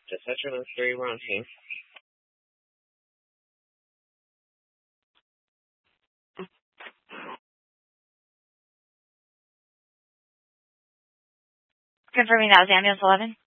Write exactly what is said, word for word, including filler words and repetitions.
Dispatcher one three, we're on Hayes. Confirming that was ambulance eleven.